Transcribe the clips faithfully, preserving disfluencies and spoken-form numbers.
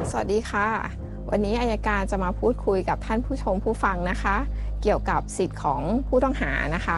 สวัสดีค่ะวันนี้อัยการจะมาพูดคุยกับท่านผู้ชมผู้ฟังนะคะเกี่ยวกับสิทธิ์ของผู้ต้องหานะคะ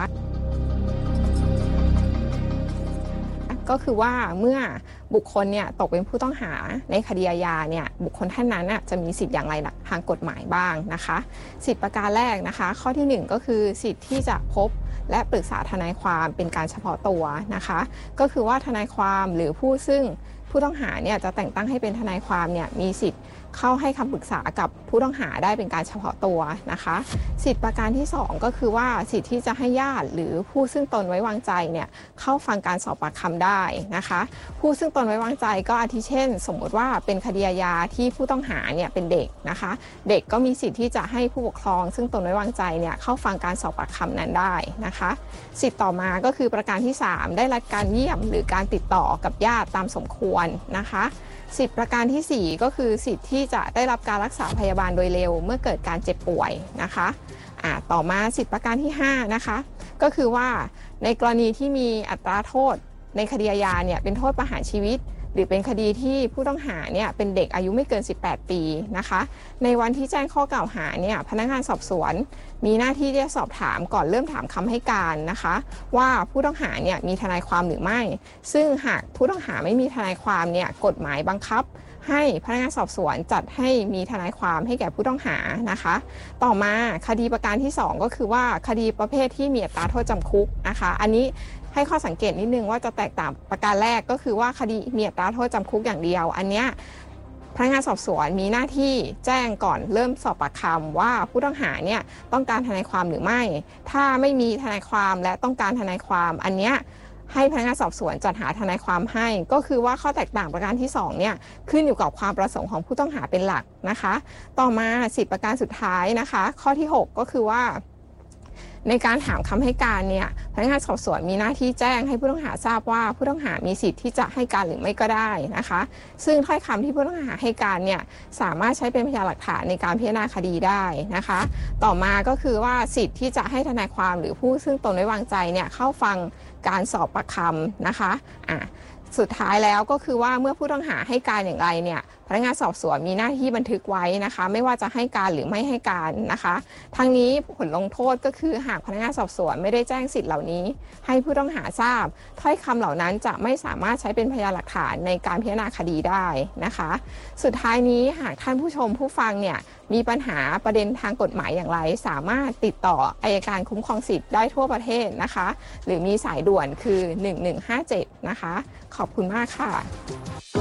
ก็คือว่าเมื่อบุคคลเนี่ยตกเป็นผู้ต้องหาในคดีอาญาเนี่ยบุคคลท่านนั้นจะมีสิทธิ์อย่างไรทางกฎหมายบ้างนะคะสิทธิประการแรกนะคะข้อที่หนึ่งก็คือสิทธิ์ที่จะพบและปรึกษาทนายความเป็นการเฉพาะตัวนะคะก็คือว่าทนายความหรือผู้ซึ่งผู้ต้องหาเนี่ยจะแต่งตั้งให้เป็นทนายความเนี่ยมีสิทธิ์เข้าให้คำปรึกษากับผู้ต้องหาได้เป็นการเฉพาะตัวนะคะสิทธิประการที่สองก็คือว่าสิทธิ์ที่จะให้ญาติหรือผู้ซึ่งตนไว้วางใจเนี่ยเข้าฟังการสอบปากคำได้นะคะผู้ซึ่งตนไว้วางใจก็อาทิเช่นสมมติว่าเป็นคดีอาญาที่ผู้ต้องหาเนี่ยเป็นเด็กนะคะเด็กก็มีสิทธิ์ที่จะให้ผู้ปกครองซึ่งตนไว้วางใจเนี่ยเข้าฟังการสอบปากคำนั้นได้นะคะสิทธิ์ต่อมาก็คือประการที่สามได้รับการเยี่ยมหรือการติดต่อกับญาติตามสมควรนะคะสิทธิประการที่สี่ก็คือสิทธิ์ที่จะได้รับการรักษาพยาบาลโดยเร็วเมื่อเกิดการเจ็บป่วยนะคะอ่าต่อมาสิทธิประการที่ห้านะคะก็คือว่าในกรณีที่มีอัตราโทษในคดีอาญาเนี่ยเป็นโทษประหารชีวิตหรือเป็นคดีที่ผู้ต้องหาเนี่ยเป็นเด็กอายุไม่เกินสิบแปดปีนะคะในวันที่แจ้งข้อกล่าวหาเนี่ยพนักงานสอบสวนมีหน้าที่ที่จะสอบถามก่อนเริ่มถามคำให้การนะคะว่าผู้ต้องหาเนี่ยมีทนายความหรือไม่ซึ่งหากผู้ต้องหาไม่มีทนายความเนี่ยกฎหมายบังคับให้พนักงานสอบสวนจัดให้มีทนายความให้แก่ผู้ต้องหานะคะต่อมาคดีประการที่สองก็คือว่าคดีประเภทที่มีอัตราโทษจำคุกนะคะอันนี้ให้ข้อสังเกตนิดนึงว่าจะแตกต่างประการแรกก็คือว่าคดีมีอัตราโทษจำคุกอย่างเดียวอันเนี้ยพนักงานสอบสวนมีหน้าที่แจ้งก่อนเริ่มสอบปากคำว่าผู้ต้องหาเนี่ยต้องการทนายความหรือไม่ถ้าไม่มีทนายความและต้องการทนายความอันเนี้ยให้พนักงานสอบสวนจัดหาทนายความให้ก็คือว่าข้อแตกต่างประการที่สองเนี่ยขึ้นอยู่กับความประสงค์ของผู้ต้องหาเป็นหลักนะคะต่อมาสิทธิประการสุดท้ายนะคะข้อที่หกก็คือว่าในการถามคำให้การเนี่ยพนักงานสอบสวนมีหน้าที่แจ้งให้ผู้ต้องหาทราบว่าผู้ต้องหามีสิทธิ์ที่จะให้การหรือไม่ก็ได้นะคะซึ่งถ้อยคำที่ผู้ต้องหาให้การเนี่ยสามารถใช้เป็นพยานหลักฐานในการพิจารณาคดีได้นะคะต่อมาก็คือว่าสิทธิ์ที่จะให้ทนายความหรือผู้ซึ่งตนไว้วางใจเนี่ยเข้าฟังการสอบปากคำนะคะอ่ะสุดท้ายแล้วก็คือว่าเมื่อผู้ต้องหาให้การอย่างไรเนี่ยพนักงานสอบสวนมีหน้าที่บันทึกไว้นะคะไม่ว่าจะให้การหรือไม่ให้การนะคะทั้งนี้ผลลงโทษก็คือหากพนักงานสอบสวนไม่ได้แจ้งสิทธิ์เหล่านี้ให้ผู้ต้องหาทราบถ้อยคำเหล่านั้นจะไม่สามารถใช้เป็นพยานหลักฐานในการพิจารณาคดีได้นะคะสุดท้ายนี้หากท่านผู้ชมผู้ฟังเนี่ยมีปัญหาประเด็นทางกฎหมายอย่างไรสามารถติดต่ออัยการคุ้มครองสิทธิ์ได้ทั่วประเทศนะคะหรือมีสายด่วนคือหนึ่งหนึ่งห้าเจ็ดนะคะขอบคุณมากค่ะ